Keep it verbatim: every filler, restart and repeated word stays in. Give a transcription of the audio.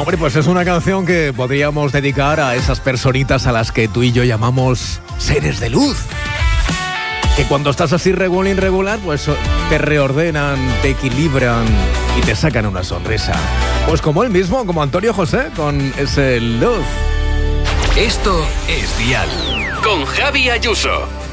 Hombre, pues es una canción que podríamos dedicar a esas personitas a las que tú y yo llamamos seres de luz. Que cuando estás así regular, irregular, pues te reordenan, te equilibran y te sacan una sonrisa. Pues como él mismo, como Antonio José, con ese luz. Esto es Dial, con Javi Ayuso.